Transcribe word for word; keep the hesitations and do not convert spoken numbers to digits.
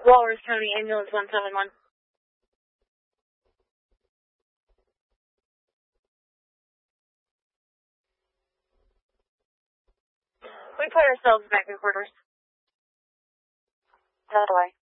Walrus County Ambulance one seven one. We put ourselves back in quarters. How do I?